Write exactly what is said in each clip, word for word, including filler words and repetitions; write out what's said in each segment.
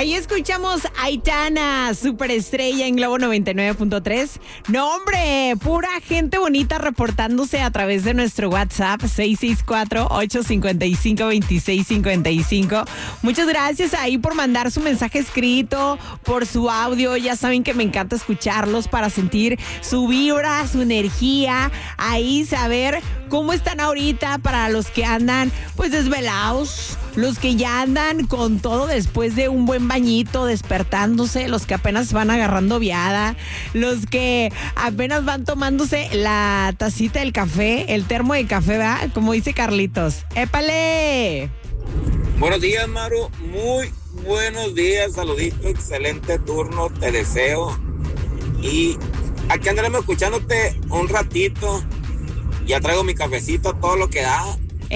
Ahí escuchamos a Aitana, superestrella en Globo noventa y nueve punto tres. No, hombre, pura gente bonita reportándose a través de nuestro WhatsApp seis seis cuatro, ocho cinco cinco, dos seis cinco cinco. Muchas gracias ahí por mandar su mensaje escrito, por su audio. Ya saben que me encanta escucharlos para sentir su vibra, su energía. Ahí saber cómo están ahorita para los que andan pues desvelados, los que ya andan con todo después de un buen bañito, despertándose, los que apenas van agarrando viada, los que apenas van tomándose la tacita del café, el termo de café, ¿verdad? Como dice Carlitos. ¡Épale! Buenos días, Maru. Muy buenos días. Saludito, excelente turno, te deseo. Y aquí andaremos escuchándote un ratito. Ya traigo mi cafecito, todo lo que da.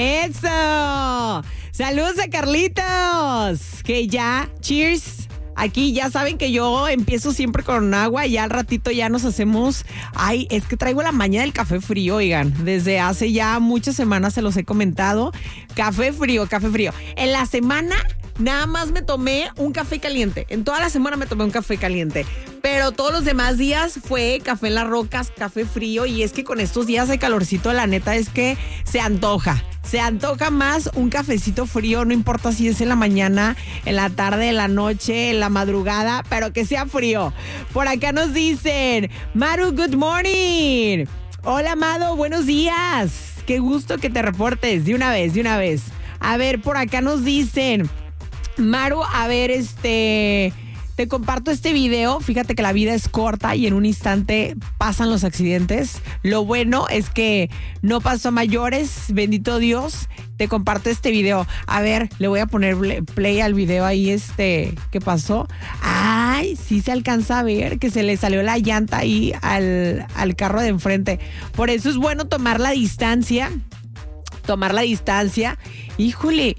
¡Eso! ¡Saludos a Carlitos! Que ya, cheers. Aquí ya saben que yo empiezo siempre con agua y ya al ratito ya nos hacemos... Ay, es que traigo la maña del café frío, oigan. Desde hace ya muchas semanas se los he comentado. Café frío, café frío. En la semana nada más me tomé un café caliente. En toda la semana me tomé un café caliente. Pero todos los demás días fue café en las rocas, café frío. Y es que con estos días de calorcito, la neta es que se antoja. Se antoja más un cafecito frío, no importa si es en la mañana, en la tarde, en la noche, en la madrugada, pero que sea frío. Por acá nos dicen, Maru, good morning. Hola, Amado, buenos días. Qué gusto que te reportes de una vez, de una vez. A ver, por acá nos dicen, Maru, a ver, este... te comparto este video. Fíjate que la vida es corta y en un instante pasan los accidentes. Lo bueno es que no pasó a mayores, bendito Dios. Te comparto este video. A ver, le voy a poner play al video ahí, este, ¿qué pasó? Ay, sí se alcanza a ver que se le salió la llanta ahí al, al carro de enfrente. Por eso es bueno tomar la distancia. Tomar la distancia. Híjole.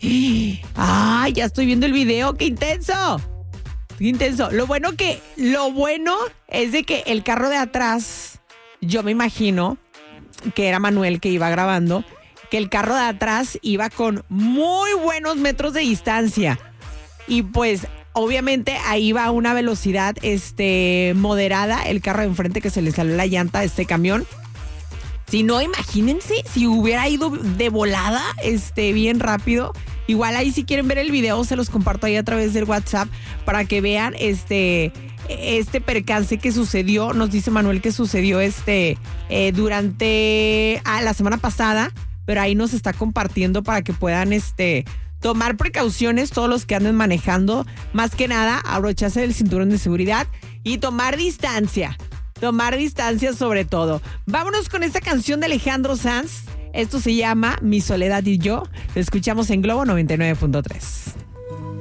Ay, ya estoy viendo el video. ¡Qué intenso! Intenso. Lo bueno que, lo bueno es de que el carro de atrás, yo me imagino que era Manuel que iba grabando, que el carro de atrás iba con muy buenos metros de distancia. Y pues, obviamente, ahí va a una velocidad este, moderada, el carro de enfrente que se le salió la llanta a este camión. Si no, imagínense si hubiera ido de volada, este, bien rápido. Igual ahí si quieren ver el video, se los comparto ahí a través del WhatsApp para que vean este, este percance que sucedió. Nos dice Manuel que sucedió este eh, durante ah, la semana pasada, pero ahí nos está compartiendo para que puedan este, tomar precauciones todos los que anden manejando. Más que nada, abrocharse el cinturón de seguridad y tomar distancia. Tomar distancia sobre todo. Vámonos con esta canción de Alejandro Sanz. Esto se llama Mi Soledad y Yo. Lo escuchamos en Globo noventa y nueve punto tres.